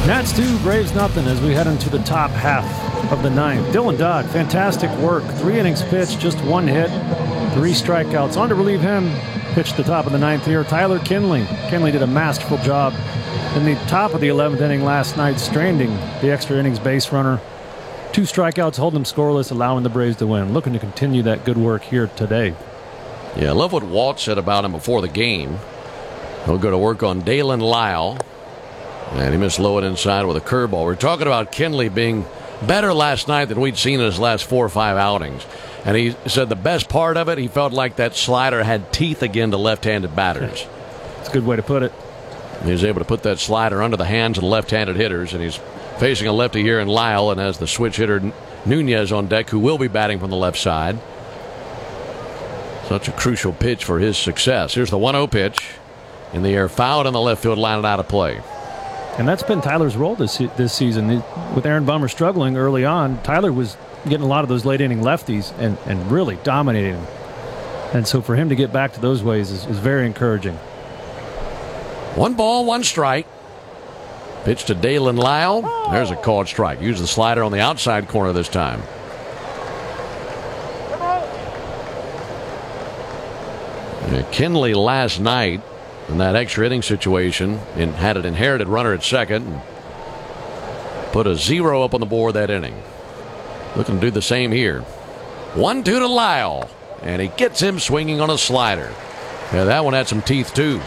Nats 2, Braves nothing as we head into the top half of the ninth. Dylan Dodd, fantastic work. 3 innings pitched, just 1 hit, 3 strikeouts. On to relieve him, pitched the top of the ninth here, Tyler Kinley. Kinley did a masterful job in the top of the 11th inning last night, stranding the extra innings base runner. 2 strikeouts, holding him scoreless, allowing the Braves to win. Looking to continue that good work here today. Yeah, I love what Walt said about him before the game. He'll go to work on Dalen Lyle. And he missed low and inside with a curveball. We're talking about Kinley being better last night than we'd seen in his last 4 or 5 outings. And he said the best part of it, he felt like that slider had teeth again to left-handed batters. That's a good way to put it. He was able to put that slider under the hands of the left-handed hitters, and he's facing a lefty here in Lyle and has the switch hitter Nunez on deck, who will be batting from the left side. Such a crucial pitch for his success. Here's the 1-0 pitch. In the air, fouled on the left field line and out of play. And that's been Tyler's role this season. With Aaron Bummer struggling early on, Tyler was getting a lot of those late inning lefties and really dominating. And so for him to get back to those ways is very encouraging. 1 ball, 1 strike. Pitch to Dalen Lyle. There's a called strike. Use the slider on the outside corner this time. Kinley last night in that extra inning situation and had an inherited runner at second and put a 0 up on the board that inning. Looking to do the same here. 1-2 to Lyle, and he gets him swinging on a slider. Yeah, that one had some teeth too.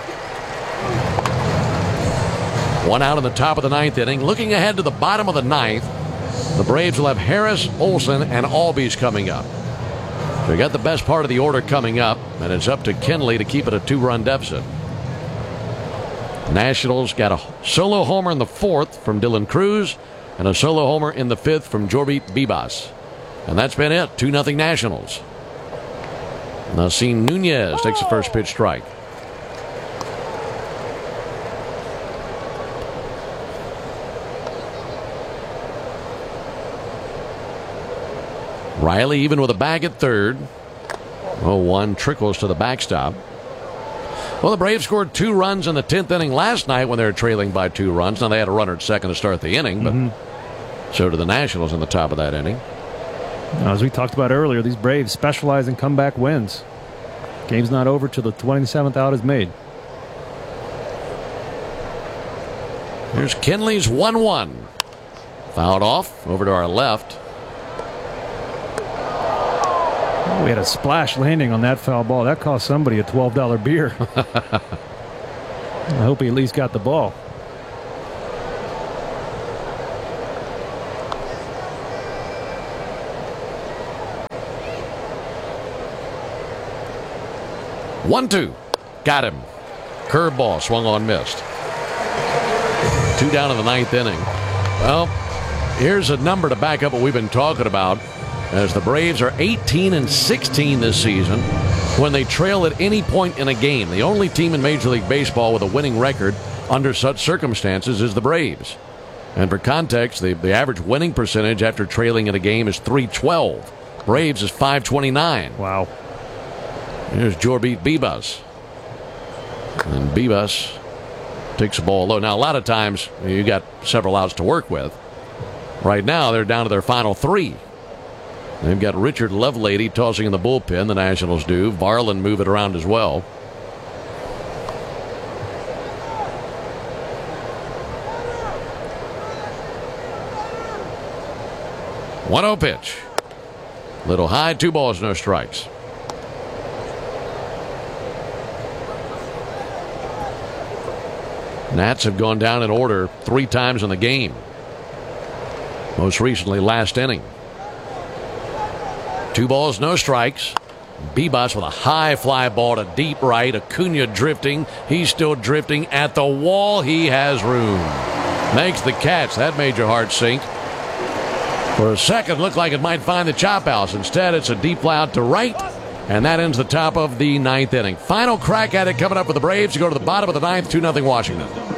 1 out in the top of the 9th inning. Looking ahead to the bottom of the 9th, the Braves will have Harris, Olson, and Albies coming up. So we got the best part of the order coming up, and it's up to Kinley to keep it a 2-run deficit. Nationals got a solo homer in the 4th from Dylan Cruz and a solo homer in the 5th from Jorby Bibas. And that's been it. 2-0 Nationals. Now Nassim Nunez takes the first pitch strike. Riley even with a bag at third. 0-1 trickles to the backstop. Well, the Braves scored 2 runs in the 10th inning last night when they were trailing by 2 runs. Now they had a runner at second to start the inning, but so did the Nationals in the top of that inning. Now, as we talked about earlier, these Braves specialize in comeback wins. Game's not over till the 27th out is made. Here's Kinley's 1-1. Fouled off over to our left. We had a splash landing on that foul ball. That cost somebody a $12 beer. I hope he at least got the ball. One-two. Got him. Curveball swung on, missed. 2 down in the 9th inning. Well, here's a number to back up what we've been talking about. As the Braves are 18-16 this season when they trail at any point in a game. The only team in Major League Baseball with a winning record under such circumstances is the Braves. And for context, the average winning percentage after trailing in a game is .312. Braves is .529. Wow. Here's Jorby Bibas. And Bibas takes the ball low. Now, a lot of times you got several outs to work with. Right now, they're down to their final 3. They've got Richard Lovelady tossing in the bullpen, the Nationals do. Varland move it around as well. One-0 pitch. Little high, 2 balls, no strikes. Nats have gone down in order 3 times in the game. Most recently last inning. 2 balls, no strikes. Bibas with a high fly ball to deep right. Acuna drifting. He's still drifting at the wall. He has room. Makes the catch. That made your heart sink. For a second, looked like it might find the chop house. Instead, it's a deep fly out to right. And that ends the top of the 9th inning. Final crack at it coming up with the Braves to go to the bottom of the 9th, 2-0 Washington.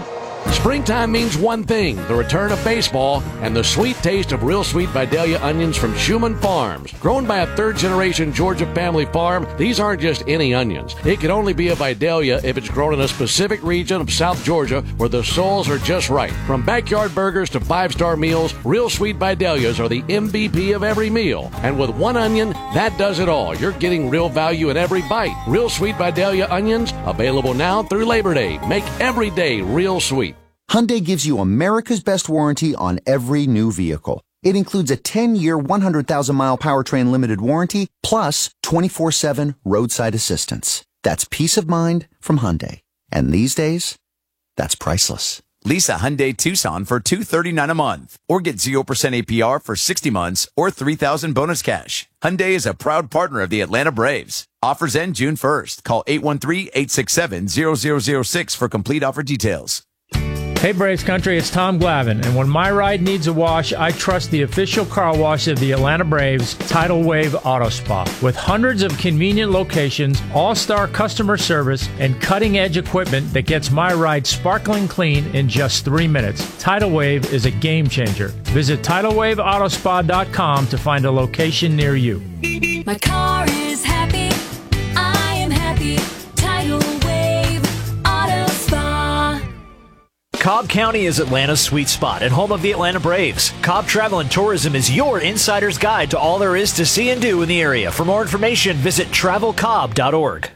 Springtime means one thing, the return of baseball and the sweet taste of Real Sweet Vidalia onions from Schumann Farms. Grown by a third-generation Georgia family farm, these aren't just any onions. It can only be a Vidalia if it's grown in a specific region of South Georgia where the soils are just right. From backyard burgers to five-star meals, Real Sweet Vidalias are the MVP of every meal. And with one onion, that does it all. You're getting real value in every bite. Real Sweet Vidalia onions, available now through Labor Day. Make every day real sweet. Hyundai gives you America's best warranty on every new vehicle. It includes a 10-year, 100,000-mile powertrain limited warranty, plus 24/7 roadside assistance. That's peace of mind from Hyundai. And these days, that's priceless. Lease a Hyundai Tucson for $239 a month, or get 0% APR for 60 months or $3,000 bonus cash. Hyundai is a proud partner of the Atlanta Braves. Offers end June 1st. Call 813-867-0006 for complete offer details. Hey Braves Country, it's Tom Glavine, and when my ride needs a wash, I trust the official car wash of the Atlanta Braves, Tidal Wave Auto Spa. With hundreds of convenient locations, all-star customer service, and cutting-edge equipment that gets my ride sparkling clean in just 3 minutes. Tidal Wave is a game changer. Visit TidalWaveAutospa.com to find a location near you. My car is happy, I am happy, Tidal Wave Auto Spa. Cobb County is Atlanta's sweet spot and home of the Atlanta Braves. Cobb Travel and Tourism is your insider's guide to all there is to see and do in the area. For more information, visit travelcobb.org.